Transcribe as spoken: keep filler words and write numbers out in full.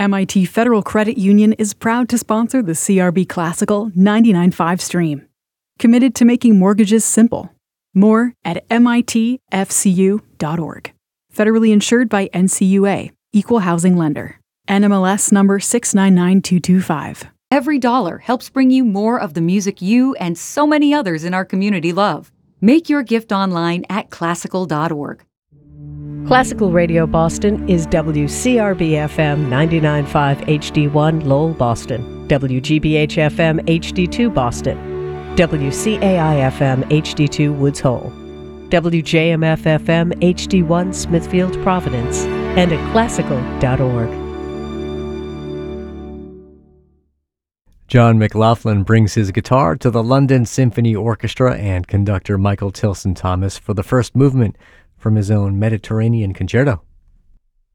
M I T Federal Credit Union is proud to sponsor the C R B Classical ninety-nine point five stream. Committed to making mortgages simple. More at M I T F C U dot org. Federally insured by N C U A, Equal Housing Lender. N M L S number six nine nine two two five. Every dollar helps bring you more of the music you and so many others in our community love. Make your gift online at classical dot org. Classical Radio Boston is W C R B F M ninety-nine point five H D one Lowell, Boston, W G B H F M H D two Boston, W C A I F M H D two Woods Hole, W J M F F M H D one Smithfield, Providence, and at classical dot org. John McLaughlin brings his guitar to the London Symphony Orchestra and conductor Michael Tilson Thomas for the first movement from his own Mediterranean Concerto.